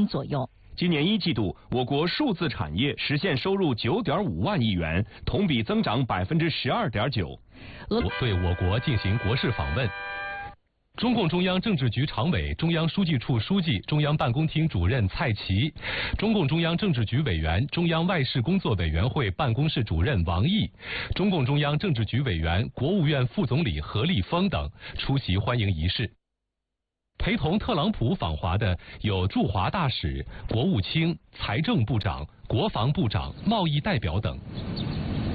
元左右。 今年1季度，我国数字产业实现收入9.5万亿元，同比增长12.9%。 对我国进行国事访问。中共中央政治局常委、中央书记处书记、中央办公厅主任蔡奇，中共中央政治局委员、中央外事工作委员会办公室主任王毅，中共中央政治局委员、国务院副总理何立峰等出席欢迎仪式。陪同特朗普访华的有驻华大使、国务卿、财政部长、国防部长、贸易代表等。